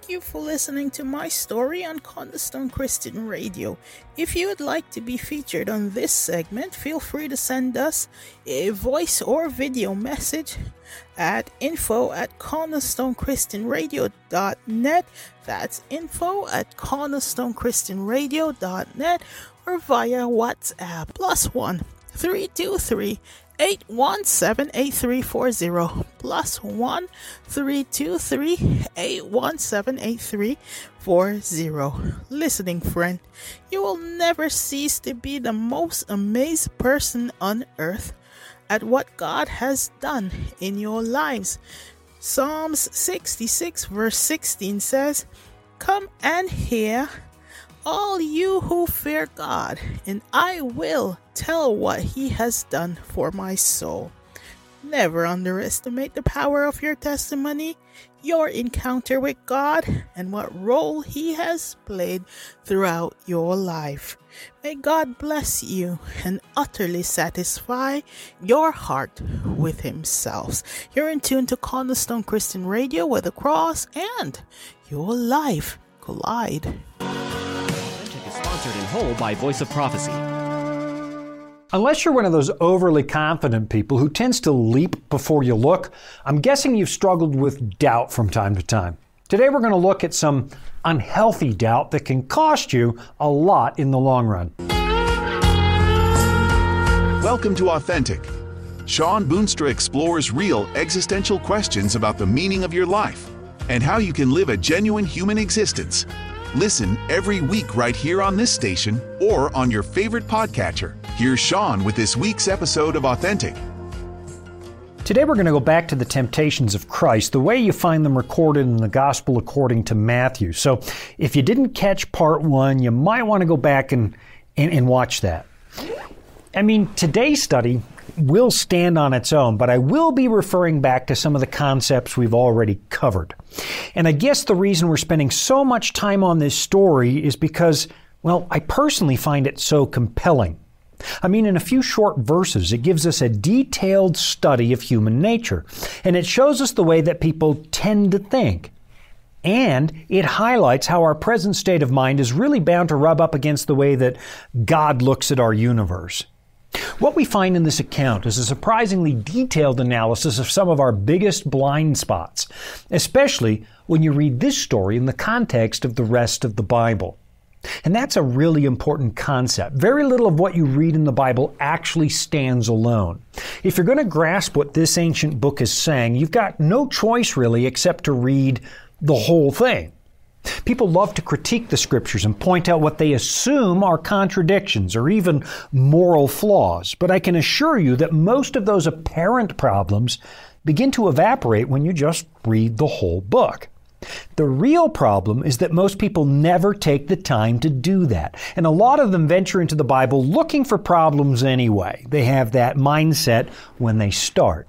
you for listening to my story on Cornerstone Christian Radio. If you would like to be featured on this segment, feel free to send us a voice or video message at info@cornerstonechristianradio.net. That's info@cornerstonechristianradio.net, or via WhatsApp +1 323 817-8340 +1 323 817-8340. Listening friend, you will never cease to be the most amazed person on earth at what God has done in your lives. Psalms 66 verse 16 says, "Come and hear, all you who fear God, and I will tell what He has done for my soul." Never underestimate the power of your testimony, your encounter with God, and what role He has played throughout your life. May God bless you and utterly satisfy your heart with Himself. You're in tune to Cornerstone Christian Radio, where the cross and your life collide. Sponsored in whole by Voice of Prophecy. Unless you're one of those overly confident people who tends to leap before you look, I'm guessing you've struggled with doubt from time to time. Today we're going to look at some unhealthy doubt that can cost you a lot in the long run. Welcome to Authentic. Shawn Boonstra explores real existential questions about the meaning of your life and how you can live a genuine human existence. Listen every week right here on this station or on your favorite podcatcher. Here's Shawn with this week's episode of Authentic. Today we're going to go back to the temptations of Christ, the way you find them recorded in the Gospel according to Matthew. So if you didn't catch part 1, you might want to go back and watch that. I mean, today's study will stand on its own, but I will be referring back to some of the concepts we've already covered. And I guess the reason we're spending so much time on this story is because, well, I personally find it so compelling. I mean, in a few short verses, it gives us a detailed study of human nature, and it shows us the way that people tend to think. And it highlights how our present state of mind is really bound to rub up against the way that God looks at our universe. What we find in this account is a surprisingly detailed analysis of some of our biggest blind spots, especially when you read this story in the context of the rest of the Bible. And that's a really important concept. Very little of what you read in the Bible actually stands alone. If you're going to grasp what this ancient book is saying, you've got no choice really except to read the whole thing. People love to critique the scriptures and point out what they assume are contradictions or even moral flaws. But I can assure you that most of those apparent problems begin to evaporate when you just read the whole book. The real problem is that most people never take the time to do that. And a lot of them venture into the Bible looking for problems anyway. They have that mindset when they start.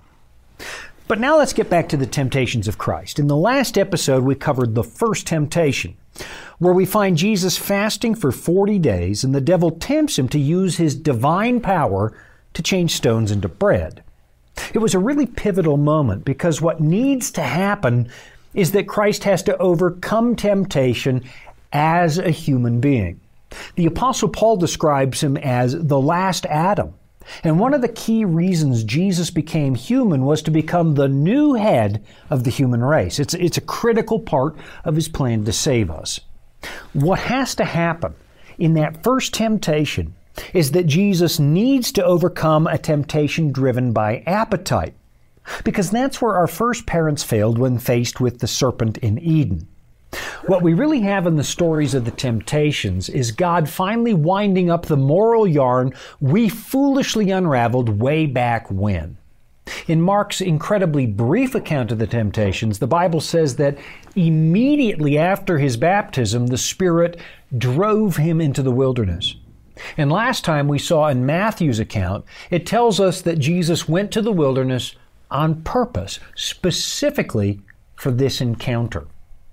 But now let's get back to the temptations of Christ. In the last episode, we covered the first temptation, where we find Jesus fasting for 40 days, and the devil tempts him to use his divine power to change stones into bread. It was a really pivotal moment because what needs to happen is that Christ has to overcome temptation as a human being. The Apostle Paul describes him as the last Adam. And one of the key reasons Jesus became human was to become the new head of the human race. It's a critical part of His plan to save us. What has to happen in that first temptation is that Jesus needs to overcome a temptation driven by appetite, because that's where our first parents failed when faced with the serpent in Eden. What we really have in the stories of the temptations is God finally winding up the moral yarn we foolishly unraveled way back when. In Mark's incredibly brief account of the temptations, the Bible says that immediately after his baptism, the Spirit drove him into the wilderness. And last time we saw in Matthew's account, it tells us that Jesus went to the wilderness on purpose, specifically for this encounter.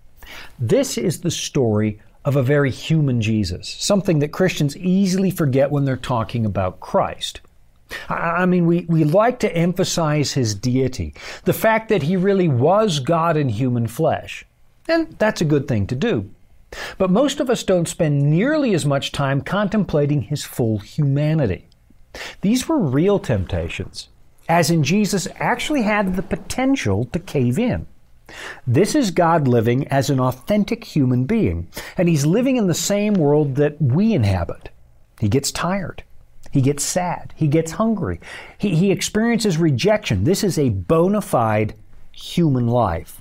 This is the story of a very human Jesus, something that Christians easily forget when they're talking about Christ. I mean, we like to emphasize His deity, the fact that He really was God in human flesh. And that's a good thing to do. But most of us don't spend nearly as much time contemplating his full humanity. These were real temptations, as in Jesus actually had the potential to cave in. This is God living as an authentic human being, and he's living in the same world that we inhabit. He gets tired. He gets sad. He gets hungry. He experiences rejection. This is a bona fide human life.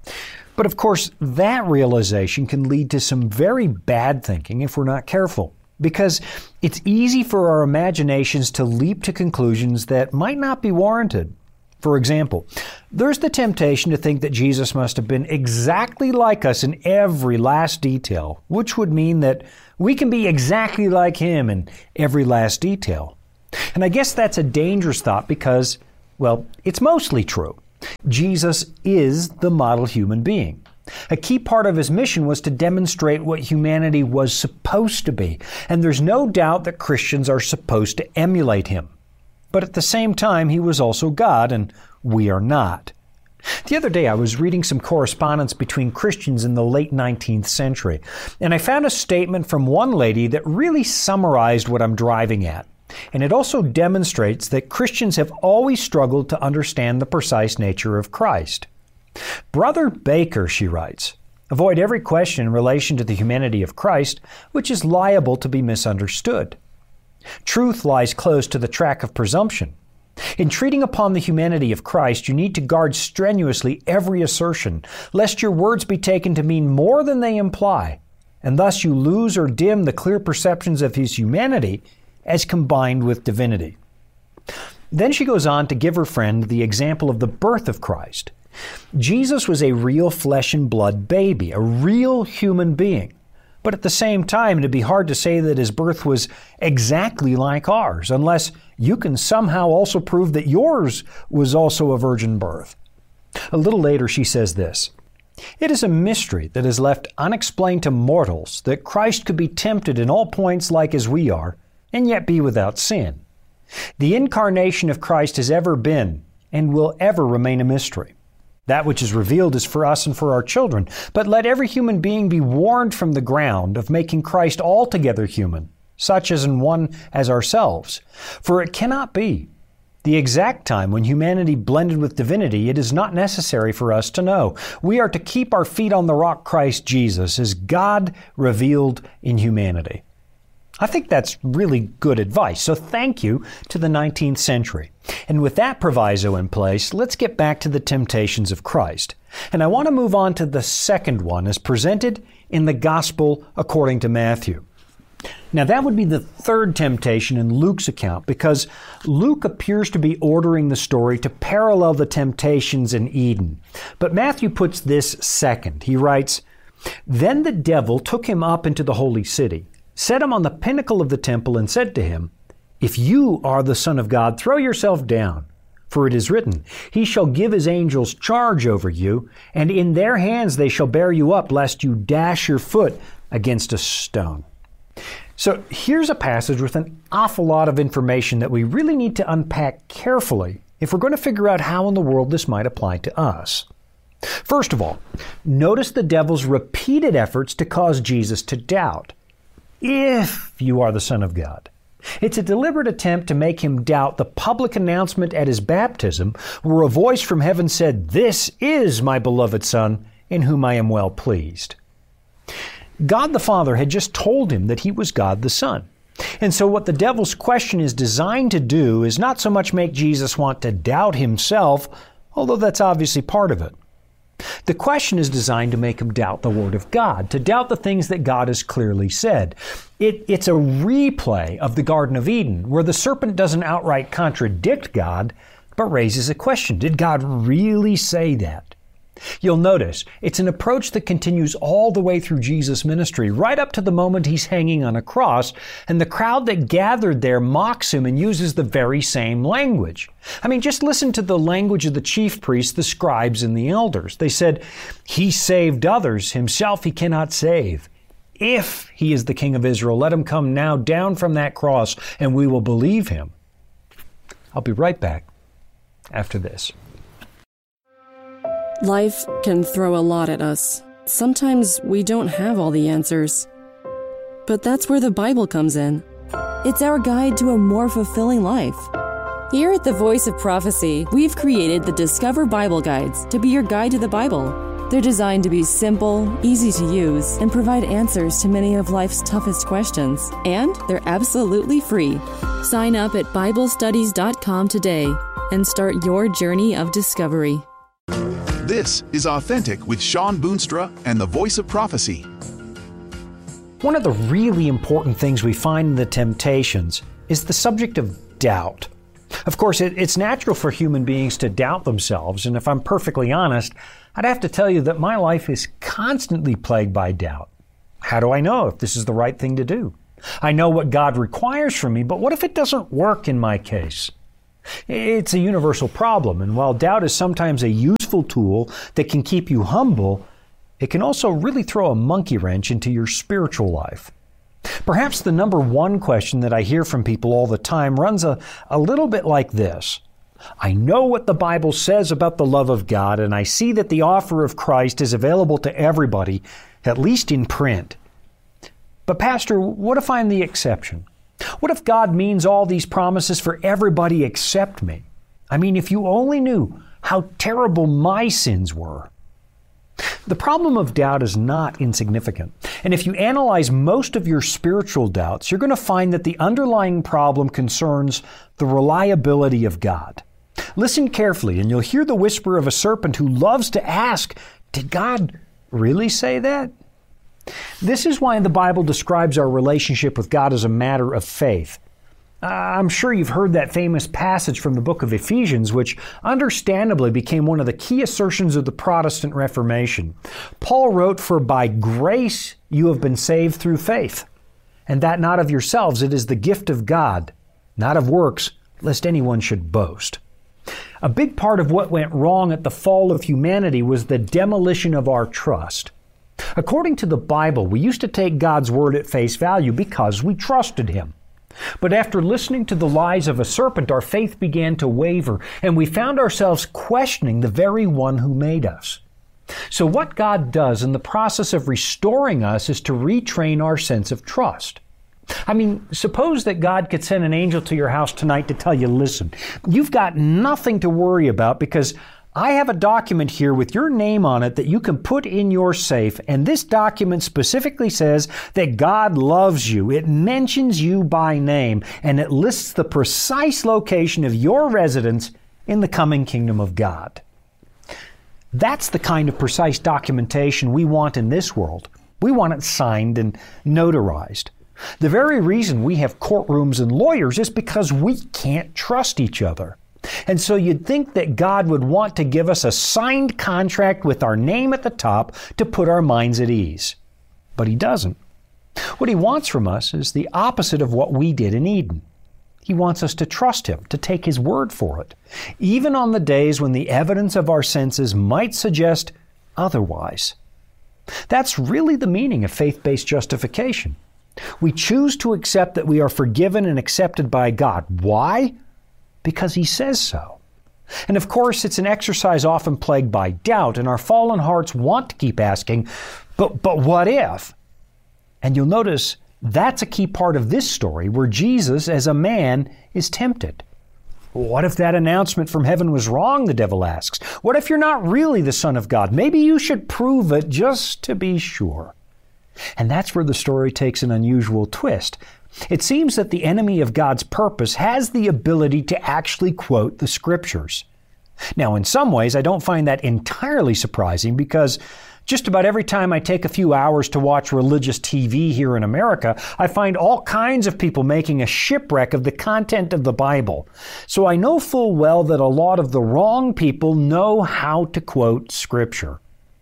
But of course, that realization can lead to some very bad thinking if we're not careful, because it's easy for our imaginations to leap to conclusions that might not be warranted. For example, there's the temptation to think that Jesus must have been exactly like us in every last detail, which would mean that we can be exactly like him in every last detail. And I guess that's a dangerous thought because, well, it's mostly true. Jesus is the model human being. A key part of his mission was to demonstrate what humanity was supposed to be, and there's no doubt that Christians are supposed to emulate him. But at the same time, he was also God, and we are not. The other day, I was reading some correspondence between Christians in the late 19th century, and I found a statement from one lady that really summarized what I'm driving at. And it also demonstrates that Christians have always struggled to understand the precise nature of Christ. Brother Baker, she writes, avoid every question in relation to the humanity of Christ, which is liable to be misunderstood. Truth lies close to the track of presumption. In treating upon the humanity of Christ, you need to guard strenuously every assertion, lest your words be taken to mean more than they imply, and thus you lose or dim the clear perceptions of his humanity as combined with divinity. Then she goes on to give her friend the example of the birth of Christ. Jesus was a real flesh and blood baby, a real human being. But at the same time, it'd be hard to say that his birth was exactly like ours, unless you can somehow also prove that yours was also a virgin birth. A little later, she says this, "It is a mystery that is left unexplained to mortals that Christ could be tempted in all points like as we are, and yet be without sin. The incarnation of Christ has ever been and will ever remain a mystery. That which is revealed is for us and for our children, but let every human being be warned from the ground of making Christ altogether human, such as in one as ourselves. For it cannot be. The exact time when humanity blended with divinity, it is not necessary for us to know. We are to keep our feet on the rock Christ Jesus as God revealed in humanity." I think that's really good advice, so thank you to the 19th century. And with that proviso in place, let's get back to the temptations of Christ. And I want to move on to the second one as presented in the Gospel according to Matthew. Now that would be the third temptation in Luke's account because Luke appears to be ordering the story to parallel the temptations in Eden. But Matthew puts this second. He writes, "Then the devil took him up into the holy city, set him on the pinnacle of the temple, and said to him, 'If you are the Son of God, throw yourself down. For it is written, He shall give His angels charge over you, and in their hands they shall bear you up, lest you dash your foot against a stone.'" So here's a passage with an awful lot of information that we really need to unpack carefully if we're going to figure out how in the world this might apply to us. First of all, notice the devil's repeated efforts to cause Jesus to doubt. If you are the Son of God. It's a deliberate attempt to make him doubt the public announcement at his baptism where a voice from heaven said, "This is my beloved Son, in whom I am well pleased." God the Father had just told him that he was God the Son. And so what the devil's question is designed to do is not so much make Jesus want to doubt himself, although that's obviously part of it. The question is designed to make him doubt the Word of God, to doubt the things that God has clearly said. It's a replay of the Garden of Eden, where the serpent doesn't outright contradict God, but raises a question. Did God really say that? You'll notice it's an approach that continues all the way through Jesus' ministry, right up to the moment he's hanging on a cross, and the crowd that gathered there mocks him and uses the very same language. I mean, just listen to the language of the chief priests, the scribes, and the elders. They said, "He saved others, himself he cannot save. If he is the King of Israel, let him come now down from that cross, and we will believe him." I'll be right back after this. Life can throw a lot at us. Sometimes we don't have all the answers. But that's where the Bible comes in. It's our guide to a more fulfilling life. Here at the Voice of Prophecy, we've created the Discover Bible Guides to be your guide to the Bible. They're designed to be simple, easy to use, and provide answers to many of life's toughest questions. And they're absolutely free. Sign up at BibleStudies.com today and start your journey of discovery. This is Authentic with Shawn Boonstra and the Voice of Prophecy. One of the really important things we find in the Temptations is the subject of doubt. Of course, it's natural for human beings to doubt themselves, and if I'm perfectly honest, I'd have to tell you that my life is constantly plagued by doubt. How do I know if this is the right thing to do? I know what God requires from me, but what if it doesn't work in my case? It's a universal problem, and while doubt is sometimes a useful tool that can keep you humble, it can also really throw a monkey wrench into your spiritual life. Perhaps the number one question that I hear from people all the time runs a little bit like this. I know what the Bible says about the love of God, and I see that the offer of Christ is available to everybody, at least in print. But Pastor, what if I'm the exception? What if God means all these promises for everybody except me? I mean, if you only knew how terrible my sins were. The problem of doubt is not insignificant. And if you analyze most of your spiritual doubts, you're going to find that the underlying problem concerns the reliability of God. Listen carefully, and you'll hear the whisper of a serpent who loves to ask, did God really say that? This is why the Bible describes our relationship with God as a matter of faith. I'm sure you've heard that famous passage from the book of Ephesians, which understandably became one of the key assertions of the Protestant Reformation. Paul wrote, "For by grace you have been saved through faith, and that not of yourselves, it is the gift of God, not of works, lest anyone should boast." A big part of what went wrong at the fall of humanity was the demolition of our trust. According to the Bible, we used to take God's word at face value because we trusted Him. But after listening to the lies of a serpent, our faith began to waver, and we found ourselves questioning the very one who made us. So what God does in the process of restoring us is to retrain our sense of trust. I mean, suppose that God could send an angel to your house tonight to tell you, listen, you've got nothing to worry about because I have a document here with your name on it that you can put in your safe, and this document specifically says that God loves you. It mentions you by name, and it lists the precise location of your residence in the coming kingdom of God. That's the kind of precise documentation we want in this world. We want it signed and notarized. The very reason we have courtrooms and lawyers is because we can't trust each other. And so you'd think that God would want to give us a signed contract with our name at the top to put our minds at ease. But He doesn't. What He wants from us is the opposite of what we did in Eden. He wants us to trust Him, to take His word for it, even on the days when the evidence of our senses might suggest otherwise. That's really the meaning of faith-based justification. We choose to accept that we are forgiven and accepted by God. Why? Because He says so. And of course, it's an exercise often plagued by doubt, and our fallen hearts want to keep asking, but what if? And you'll notice that's a key part of this story where Jesus, as a man, is tempted. What if that announcement from heaven was wrong, the devil asks? What if you're not really the Son of God? Maybe you should prove it just to be sure. And that's where the story takes an unusual twist. It seems that the enemy of God's purpose has the ability to actually quote the Scriptures. Now, in some ways, I don't find that entirely surprising because just about every time I take a few hours to watch religious TV here in America, I find all kinds of people making a shipwreck of the content of the Bible. So I know full well that a lot of the wrong people know how to quote Scripture.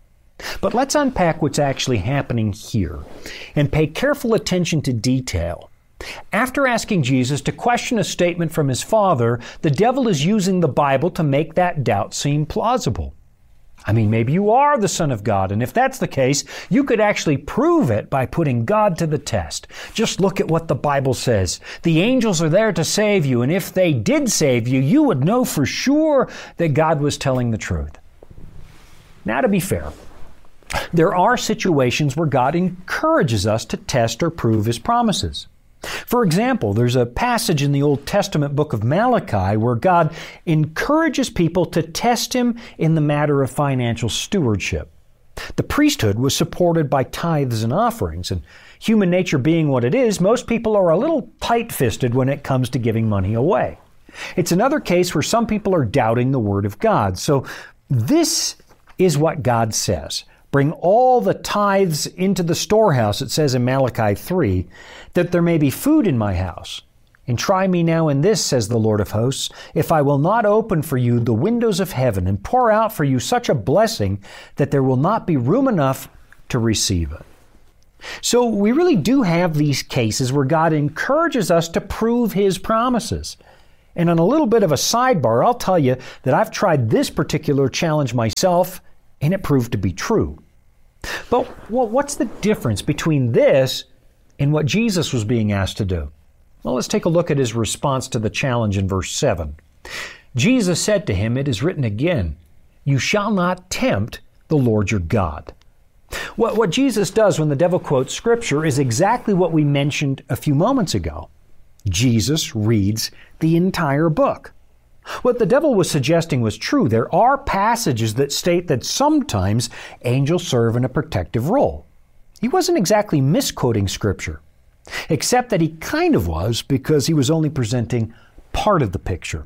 But let's unpack what's actually happening here and pay careful attention to detail. After asking Jesus to question a statement from His Father, the devil is using the Bible to make that doubt seem plausible. I mean, maybe you are the Son of God, and if that's the case, you could actually prove it by putting God to the test. Just look at what the Bible says. The angels are there to save you, and if they did save you, you would know for sure that God was telling the truth. Now, to be fair, There are situations where God encourages us to test or prove His promises. For example, there's a passage in the Old Testament book of Malachi where God encourages people to test Him in the matter of financial stewardship. The priesthood was supported by tithes and offerings, and human nature being what it is, most people are a little tight-fisted when it comes to giving money away. It's another case where some people are doubting the Word of God. So this is what God says. Bring all the tithes into the storehouse, it says in Malachi 3, that there may be food in my house. And try me now in this, says the Lord of hosts, if I will not open for you the windows of heaven and pour out for you such a blessing that there will not be room enough to receive it. So we really do have these cases where God encourages us to prove His promises. And on a little bit of a sidebar, I'll tell you that I've tried this particular challenge myself, and it proved to be true. But what's the difference between this and what Jesus was being asked to do? Well, let's take a look at His response to the challenge in verse 7. Jesus said to him, "It is written again, you shall not tempt the Lord your God." What Jesus does when the devil quotes Scripture is exactly what we mentioned a few moments ago. Jesus reads the entire book. What the devil was suggesting was true. There are passages that state that sometimes angels serve in a protective role. He wasn't exactly misquoting Scripture, except that he kind of was, because he was only presenting part of the picture.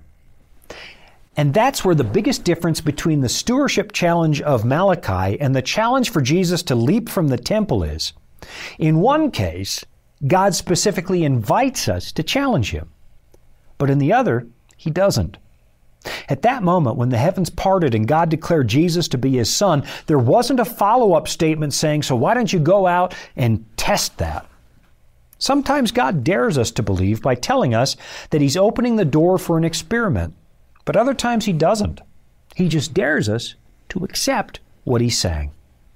And that's where the biggest difference between the stewardship challenge of Malachi and the challenge for Jesus to leap from the temple is. In one case, God specifically invites us to challenge Him. But in the other, He doesn't. At that moment, when the heavens parted and God declared Jesus to be His Son, there wasn't a follow-up statement saying, so why don't you go out and test that? Sometimes God dares us to believe by telling us that He's opening the door for an experiment. But other times He doesn't. He just dares us to accept what He's saying.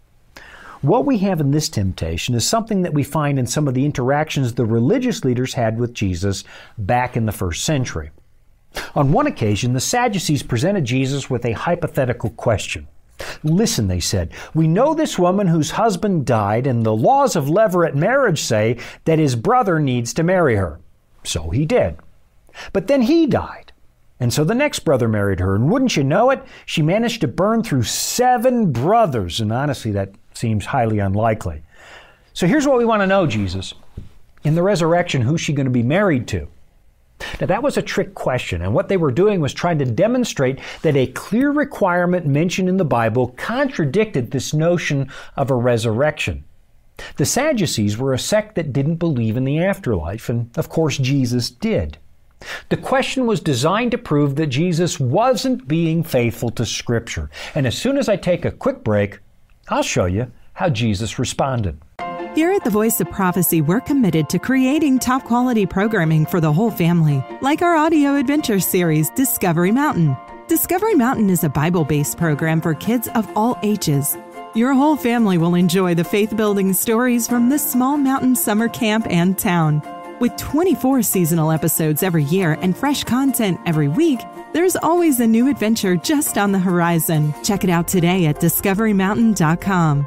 What we have in this temptation is something that we find in some of the interactions the religious leaders had with Jesus back in the first century. On one occasion, the Sadducees presented Jesus with a hypothetical question. Listen, they said, we know this woman whose husband died, and the laws of levirate marriage say that his brother needs to marry her. So he did. But then he died. And so the next brother married her, and wouldn't you know it, she managed to burn through 7 brothers, and honestly, that seems highly unlikely. So here's what we want to know, Jesus. In the resurrection, who's she going to be married to? Now that was a trick question, and what they were doing was trying to demonstrate that a clear requirement mentioned in the Bible contradicted this notion of a resurrection. The Sadducees were a sect that didn't believe in the afterlife, and of course Jesus did. The question was designed to prove that Jesus wasn't being faithful to Scripture. And as soon as I take a quick break, I'll show you how Jesus responded. Here at the Voice of Prophecy, we're committed to creating top-quality programming for the whole family, like our audio adventure series, Discovery Mountain. Discovery Mountain is a Bible-based program for kids of all ages. Your whole family will enjoy the faith-building stories from this small mountain summer camp and town. With 24 seasonal episodes every year and fresh content every week, there's always a new adventure just on the horizon. Check it out today at discoverymountain.com.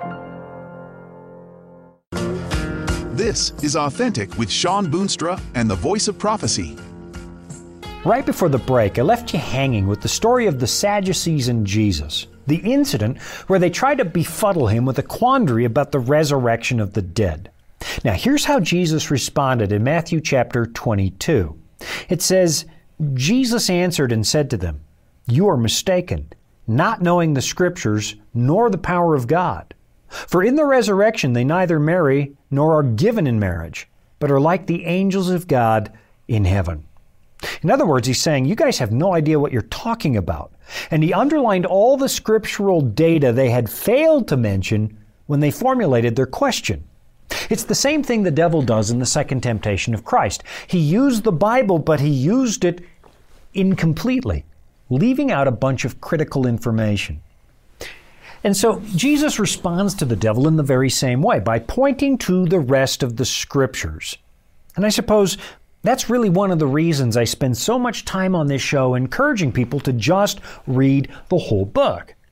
This is Authentic with Shawn Boonstra and the Voice of Prophecy. Right before the break, I left you hanging with the story of the Sadducees and Jesus, the incident where they tried to befuddle him with a quandary about the resurrection of the dead. Now, here's how Jesus responded in Matthew chapter 22. It says, Jesus answered and said to them, "You are mistaken, not knowing the Scriptures nor the power of God. For in the resurrection they neither marry nor are given in marriage, but are like the angels of God in heaven." In other words, he's saying, you guys have no idea what you're talking about. And he underlined all the scriptural data they had failed to mention when they formulated their question. It's the same thing the devil does in the second temptation of Christ. He used the Bible, but he used it incompletely, leaving out a bunch of critical information. And so Jesus responds to the devil in the very same way, by pointing to the rest of the Scriptures. And I suppose that's really one of the reasons I spend so much time on this show encouraging people to just read the whole book.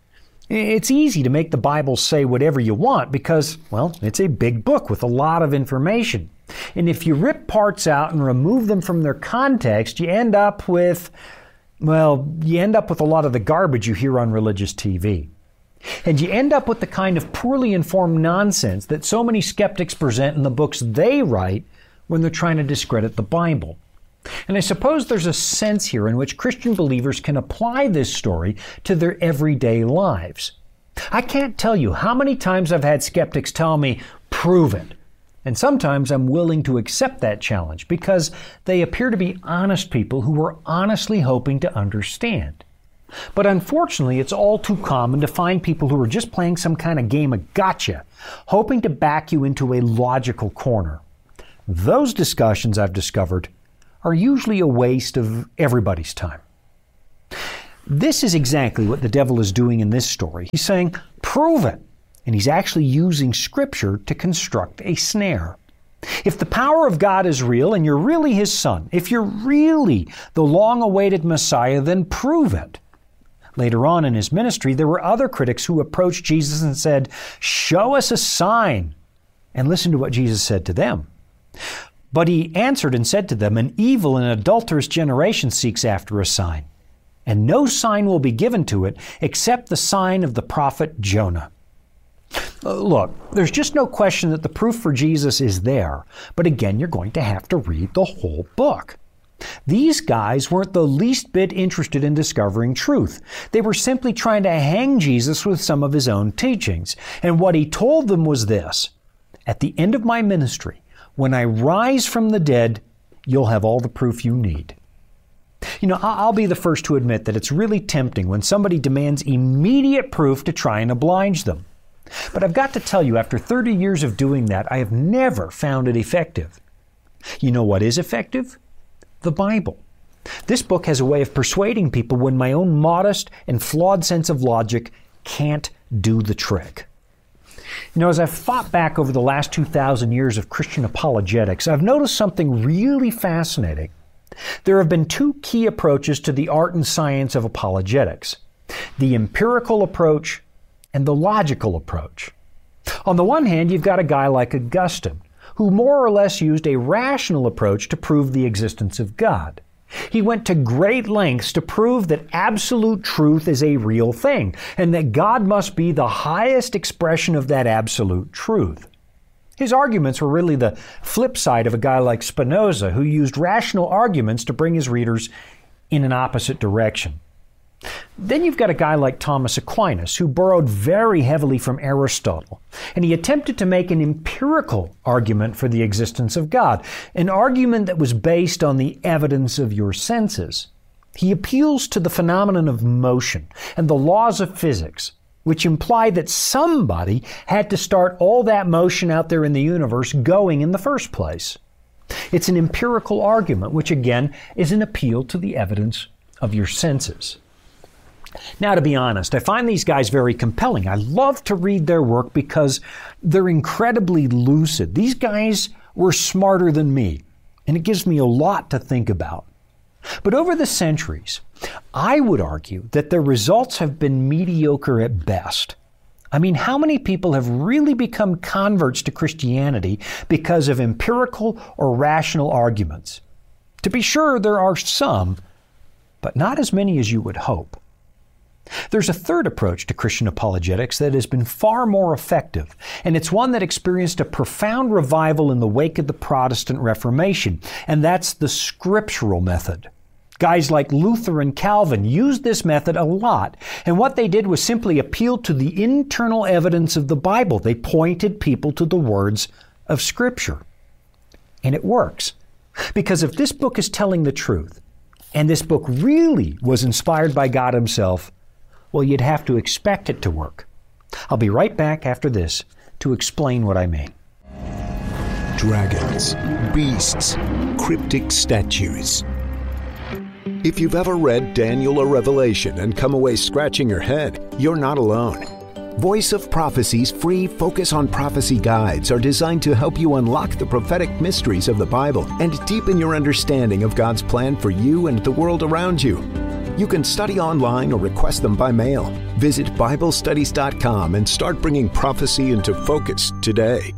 It's easy to make the Bible say whatever you want because, well, it's a big book with a lot of information. And if you rip parts out and remove them from their context, you end up with a lot of the garbage you hear on religious TV. And you end up with the kind of poorly informed nonsense that so many skeptics present in the books they write when they're trying to discredit the Bible. And I suppose there's a sense here in which Christian believers can apply this story to their everyday lives. I can't tell you how many times I've had skeptics tell me, prove it. And sometimes I'm willing to accept that challenge because they appear to be honest people who are honestly hoping to understand. But unfortunately, it's all too common to find people who are just playing some kind of game of gotcha, hoping to back you into a logical corner. Those discussions, I've discovered, are usually a waste of everybody's time. This is exactly what the devil is doing in this story. He's saying, prove it. And he's actually using Scripture to construct a snare. If the power of God is real and you're really His Son, if you're really the long-awaited Messiah, then prove it. Later on in His ministry, there were other critics who approached Jesus and said, show us a sign. And listen to what Jesus said to them. But He answered and said to them, an evil and adulterous generation seeks after a sign, and no sign will be given to it except the sign of the prophet Jonah. Look, there's just no question that the proof for Jesus is there, but again, you're going to have to read the whole book. These guys weren't the least bit interested in discovering truth. They were simply trying to hang Jesus with some of His own teachings. And what He told them was this: at the end of my ministry, when I rise from the dead, you'll have all the proof you need. You know, I'll be the first to admit that it's really tempting when somebody demands immediate proof to try and oblige them. But I've got to tell you, after 30 years of doing that, I have never found it effective. You know what is effective? The Bible. This book has a way of persuading people when my own modest and flawed sense of logic can't do the trick. You know, as I've thought back over the last 2,000 years of Christian apologetics, I've noticed something really fascinating. There have been two key approaches to the art and science of apologetics: the empirical approach and the logical approach. On the one hand, you've got a guy like Augustine, who more or less used a rational approach to prove the existence of God. He went to great lengths to prove that absolute truth is a real thing, and that God must be the highest expression of that absolute truth. His arguments were really the flip side of a guy like Spinoza, who used rational arguments to bring his readers in an opposite direction. Then you've got a guy like Thomas Aquinas, who borrowed very heavily from Aristotle, and he attempted to make an empirical argument for the existence of God, an argument that was based on the evidence of your senses. He appeals to the phenomenon of motion and the laws of physics, which imply that somebody had to start all that motion out there in the universe going in the first place. It's an empirical argument, which again is an appeal to the evidence of your senses. Now, to be honest, I find these guys very compelling. I love to read their work because they're incredibly lucid. These guys were smarter than me, and it gives me a lot to think about. But over the centuries, I would argue that their results have been mediocre at best. I mean, how many people have really become converts to Christianity because of empirical or rational arguments? To be sure, there are some, but not as many as you would hope. There's a third approach to Christian apologetics that has been far more effective, and it's one that experienced a profound revival in the wake of the Protestant Reformation, and that's the scriptural method. Guys like Luther and Calvin used this method a lot, and what they did was simply appeal to the internal evidence of the Bible. They pointed people to the words of Scripture. And it works, because if this book is telling the truth, and this book really was inspired by God Himself, well, you'd have to expect it to work. I'll be right back after this to explain what I mean. Dragons, beasts, cryptic statues. If you've ever read Daniel or Revelation and come away scratching your head, you're not alone. Voice of Prophecy's free Focus on Prophecy guides are designed to help you unlock the prophetic mysteries of the Bible and deepen your understanding of God's plan for you and the world around you. You can study online or request them by mail. Visit BibleStudies.com and start bringing prophecy into focus today.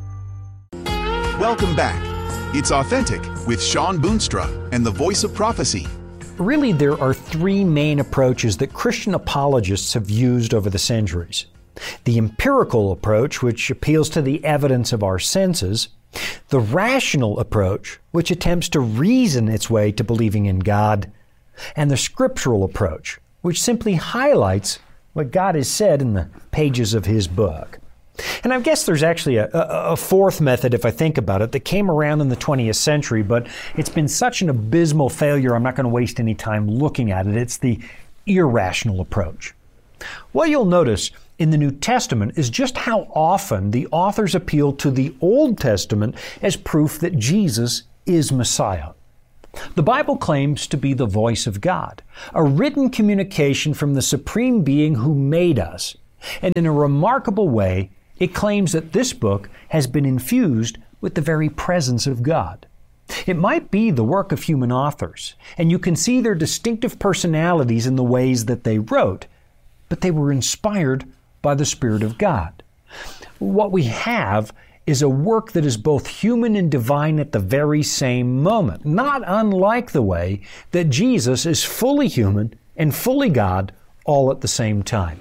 Welcome back. It's Authentic with Sean Boonstra and the Voice of Prophecy. Really, there are three main approaches that Christian apologists have used over the centuries. The empirical approach, which appeals to the evidence of our senses. The rational approach, which attempts to reason its way to believing in God. And the scriptural approach, which simply highlights what God has said in the pages of His book. And I guess there's actually a fourth method, if I think about it, that came around in the 20th century, but it's been such an abysmal failure, I'm not going to waste any time looking at it. It's the irrational approach. What you'll notice in the New Testament is just how often the authors appeal to the Old Testament as proof that Jesus is Messiah. The Bible claims to be the voice of God, a written communication from the Supreme Being who made us. And in a remarkable way, it claims that this book has been infused with the very presence of God. It might be the work of human authors, and you can see their distinctive personalities in the ways that they wrote, but they were inspired by the Spirit of God. What we have is a work that is both human and divine at the very same moment, not unlike the way that Jesus is fully human and fully God all at the same time.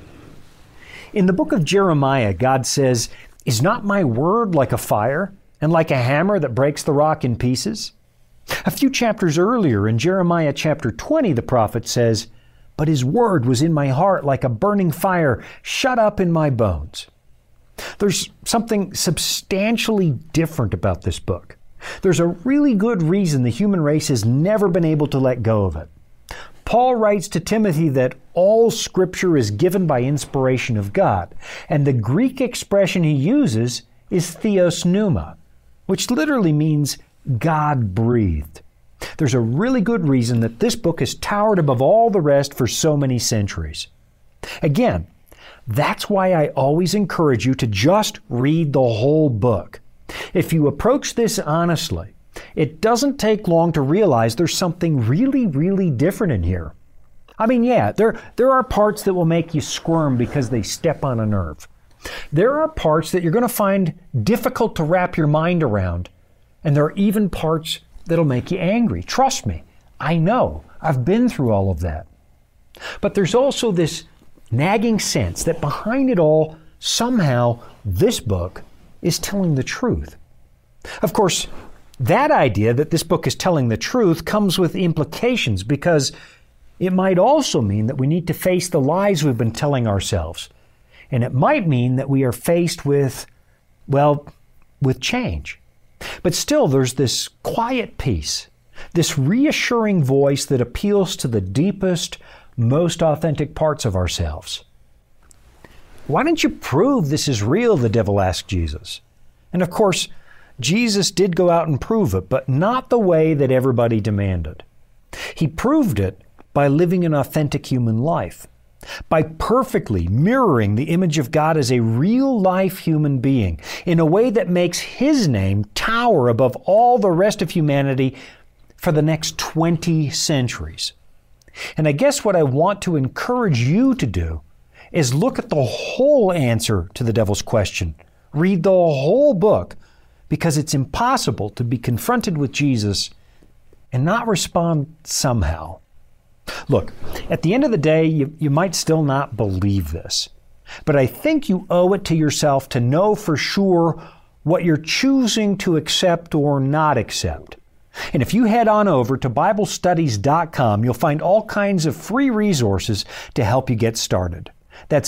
In the book of Jeremiah, God says, "Is not my word like a fire and like a hammer that breaks the rock in pieces?" A few chapters earlier in Jeremiah chapter 20, the prophet says, "But His word was in my heart like a burning fire shut up in my bones." There's something substantially different about this book. There's a really good reason the human race has never been able to let go of it. Paul writes to Timothy that all Scripture is given by inspiration of God, and the Greek expression he uses is theos pneuma, which literally means God breathed. There's a really good reason that this book has towered above all the rest for so many centuries. Again, that's why I always encourage you to just read the whole book. If you approach this honestly, it doesn't take long to realize there's something really, really different in here. I mean, yeah, there are parts that will make you squirm because they step on a nerve. There are parts that you're going to find difficult to wrap your mind around, and there are even parts that'll make you angry. Trust me, I know. I've been through all of that. But there's also this nagging sense that behind it all, somehow, this book is telling the truth. Of course, that idea that this book is telling the truth comes with implications, because it might also mean that we need to face the lies we've been telling ourselves. And it might mean that we are faced with, well, with change. But still, there's this quiet peace, this reassuring voice that appeals to the deepest, most authentic parts of ourselves. "Why don't you prove this is real?" the devil asked Jesus. And of course, Jesus did go out and prove it, but not the way that everybody demanded. He proved it by living an authentic human life, by perfectly mirroring the image of God as a real-life human being in a way that makes His name tower above all the rest of humanity for the next 20 centuries. And I guess what I want to encourage you to do is look at the whole answer to the devil's question. Read the whole book, because it's impossible to be confronted with Jesus and not respond somehow. Look, at the end of the day, you might still not believe this, but I think you owe it to yourself to know for sure what you're choosing to accept or not accept. And if you head on over to BibleStudies.com, you'll find all kinds of free resources to help you get started. That's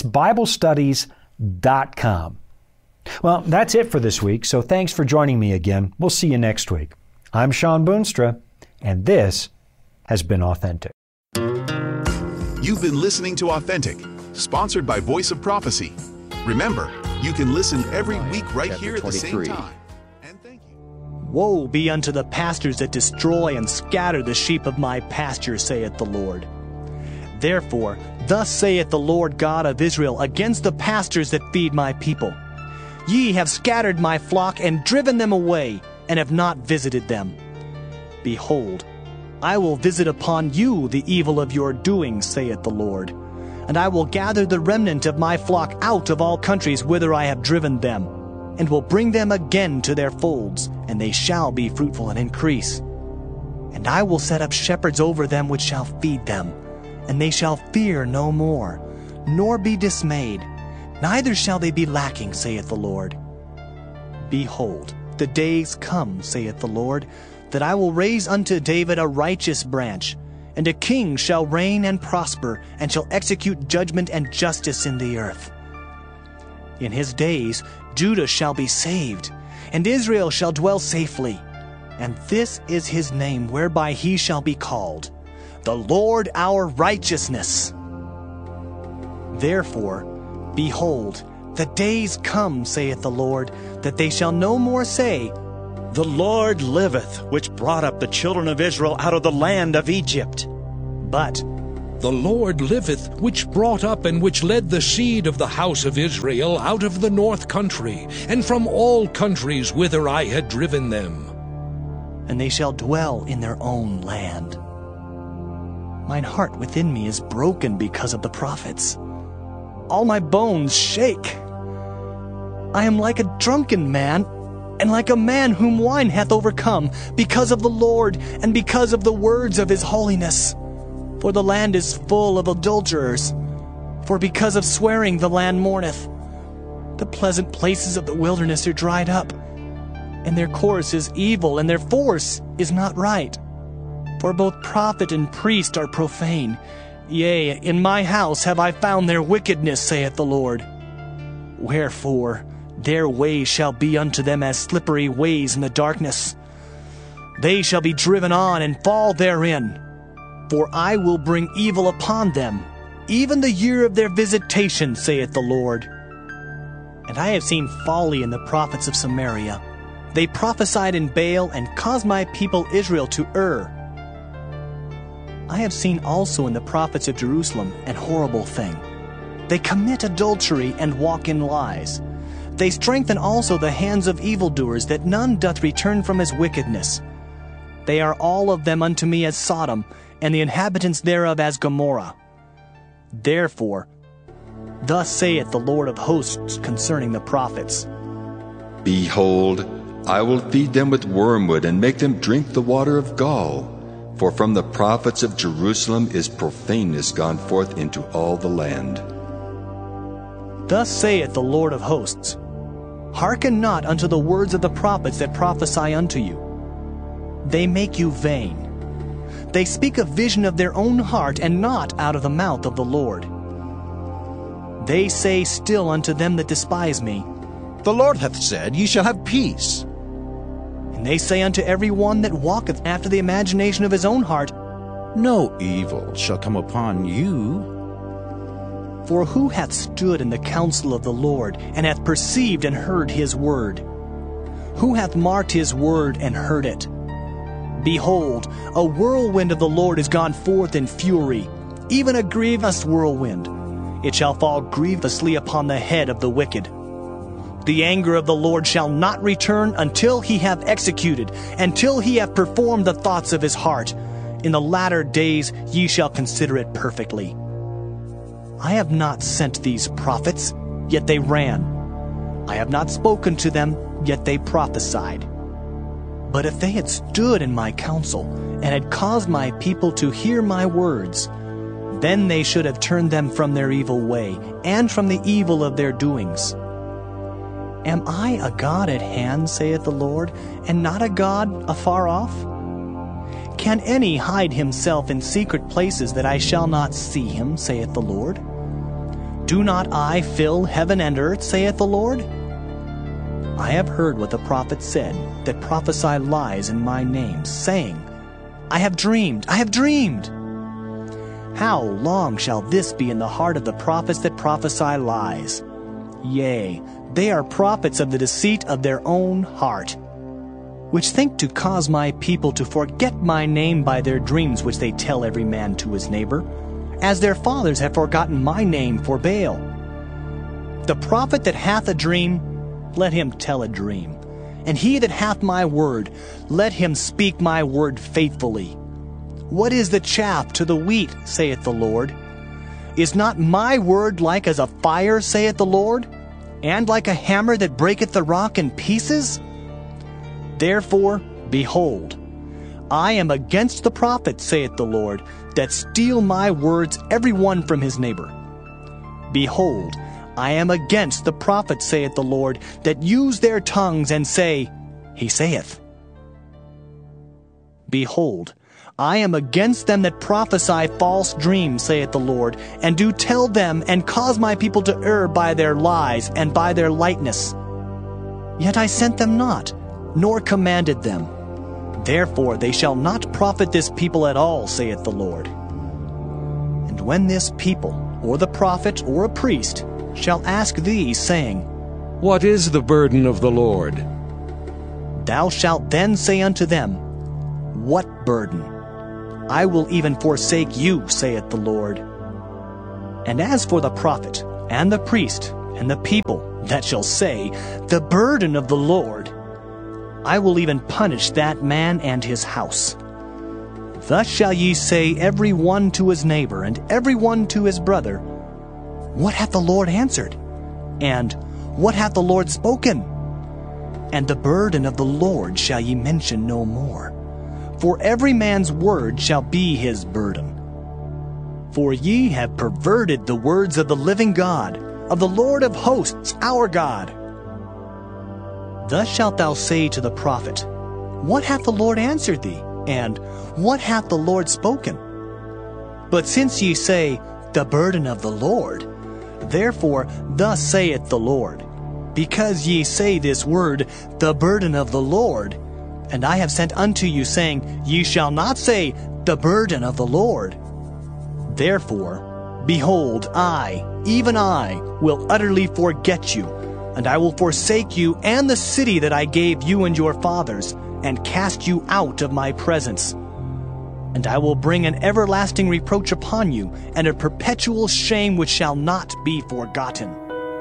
BibleStudies.com. Well, that's it for this week, so thanks for joining me again. We'll see you next week. I'm Sean Boonstra, and this has been Authentic. You've been listening to Authentic, sponsored by Voice of Prophecy. Remember, you can listen every week right here at the same time. And thank you. Woe be unto the pastors that destroy and scatter the sheep of my pasture, saith the Lord. Therefore, thus saith the Lord God of Israel against the pastors that feed my people. Ye have scattered my flock and driven them away, and have not visited them. Behold, I will visit upon you the evil of your doings, saith the Lord. And I will gather the remnant of my flock out of all countries whither I have driven them, and will bring them again to their folds, and they shall be fruitful and increase. And I will set up shepherds over them which shall feed them, and they shall fear no more, nor be dismayed, neither shall they be lacking, saith the Lord. Behold, the days come, saith the Lord, that I will raise unto David a righteous branch, and a king shall reign and prosper, and shall execute judgment and justice in the earth. In his days Judah shall be saved, and Israel shall dwell safely. And this is his name whereby he shall be called, the Lord our righteousness. Therefore, behold, the days come, saith the Lord, that they shall no more say, The Lord liveth, which brought up the children of Israel out of the land of Egypt. But, The Lord liveth, which brought up and which led the seed of the house of Israel out of the north country, and from all countries whither I had driven them. And they shall dwell in their own land. Mine heart within me is broken because of the prophets. All my bones shake. I am like a drunken man, and like a man whom wine hath overcome, because of the Lord, and because of the words of his holiness. For the land is full of adulterers. For because of swearing the land mourneth. The pleasant places of the wilderness are dried up, and their course is evil, and their force is not right. For both prophet and priest are profane. Yea, in my house have I found their wickedness, saith the Lord. Wherefore, their ways shall be unto them as slippery ways in the darkness. They shall be driven on and fall therein. For I will bring evil upon them, even the year of their visitation, saith the Lord. And I have seen folly in the prophets of Samaria. They prophesied in Baal and caused my people Israel to err. I have seen also in the prophets of Jerusalem an horrible thing. They commit adultery and walk in lies. They strengthen also the hands of evildoers, that none doth return from his wickedness. They are all of them unto me as Sodom, and the inhabitants thereof as Gomorrah. Therefore, thus saith the Lord of hosts concerning the prophets, Behold, I will feed them with wormwood, and make them drink the water of gall. For from the prophets of Jerusalem is profaneness gone forth into all the land. Thus saith the Lord of hosts, Hearken not unto the words of the prophets that prophesy unto you. They make you vain. They speak a vision of their own heart, and not out of the mouth of the Lord. They say still unto them that despise me, The Lord hath said, Ye shall have peace. And they say unto every one that walketh after the imagination of his own heart, No evil shall come upon you. For who hath stood in the counsel of the Lord, and hath perceived and heard his word? Who hath marked his word and heard it? Behold, a whirlwind of the Lord is gone forth in fury, even a grievous whirlwind. It shall fall grievously upon the head of the wicked. The anger of the Lord shall not return until he have executed, until he have performed the thoughts of his heart. In the latter days ye shall consider it perfectly. I have not sent these prophets, yet they ran. I have not spoken to them, yet they prophesied. But if they had stood in my counsel, and had caused my people to hear my words, then they should have turned them from their evil way, and from the evil of their doings. Am I a God at hand, saith the Lord, and not a God afar off? Can any hide himself in secret places that I shall not see him, saith the Lord? Do not I fill heaven and earth, saith the Lord? I have heard what the prophets said, that prophesy lies in my name, saying, I have dreamed, I have dreamed. How long shall this be in the heart of the prophets that prophesy lies? Yea, they are prophets of the deceit of their own heart, which think to cause my people to forget my name by their dreams which they tell every man to his neighbor, as their fathers have forgotten my name for Baal. The prophet that hath a dream, let him tell a dream. And he that hath my word, let him speak my word faithfully. what is the chaff to the wheat, saith the Lord? Is not my word like as a fire, saith the Lord, and like a hammer that breaketh the rock in pieces? Therefore, behold, I am against the prophets, saith the Lord, that steal my words every one from his neighbor. Behold, I am against the prophets, saith the Lord, that use their tongues and say, He saith. Behold, I am against them that prophesy false dreams, saith the Lord, and do tell them, and cause my people to err by their lies and by their lightness. Yet I sent them not, nor commanded them. Therefore they shall not profit this people at all, saith the Lord. And when this people, or the prophet, or a priest, shall ask thee, saying, What is the burden of the Lord? Thou shalt then say unto them, What burden? I will even forsake you, saith the Lord. And as for the prophet, and the priest, and the people that shall say, The burden of the Lord, I will even punish that man and his house. Thus shall ye say every one to his neighbor, and every one to his brother, What hath the Lord answered? And what hath the Lord spoken? And the burden of the Lord shall ye mention no more. For every man's word shall be his burden. For ye have perverted the words of the living God, of the Lord of hosts, our God. Thus shalt thou say to the prophet, What hath the Lord answered thee? And what hath the Lord spoken? But since ye say, The burden of the Lord, therefore thus saith the Lord, because ye say this word, The burden of the Lord, and I have sent unto you, saying, Ye shall not say, The burden of the Lord. Therefore, behold, I, even I, will utterly forget you, and I will forsake you and the city that I gave you and your fathers, and cast you out of my presence. And I will bring an everlasting reproach upon you, and a perpetual shame which shall not be forgotten.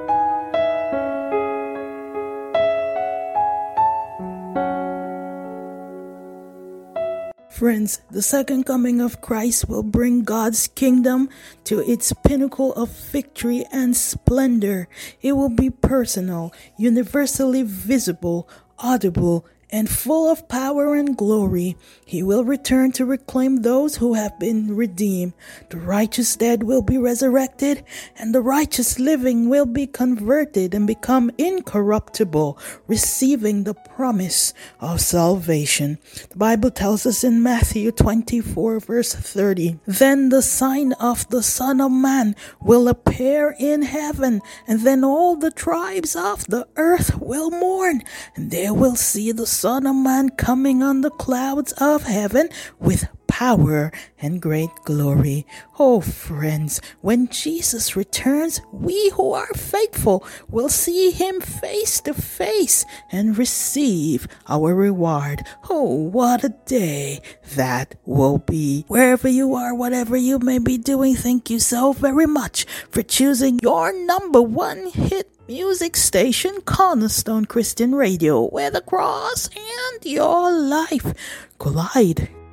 Friends, the second coming of Christ will bring God's kingdom to its pinnacle of victory and splendor. It will be personal, universally visible, audible, and full of power and glory. He will return to reclaim those who have been redeemed. The righteous dead will be resurrected, and the righteous living will be converted and become incorruptible, receiving the promise of salvation. The Bible tells us in Matthew 24, verse 30, Then the sign of the Son of Man will appear in heaven, and then all the tribes of the earth will mourn, and they will see the Son of Man coming on the clouds of heaven with power and great glory. Oh, friends, when Jesus returns, we who are faithful will see him face to face and receive our reward. Oh, what a day that will be. Wherever you are, whatever you may be doing, thank you so very much for choosing your number one hit music station, Cornerstone Christian Radio, where the cross and your life collide.